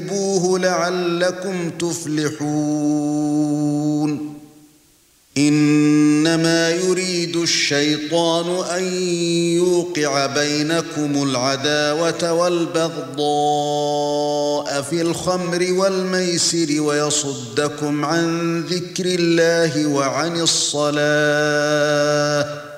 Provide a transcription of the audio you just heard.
فاجتنبوه لعلكم تفلحون إنما يريد الشيطان أن يوقع بينكم العداوة والبغضاء في الخمر والميسر ويصدكم عن ذكر الله وعن الصلاة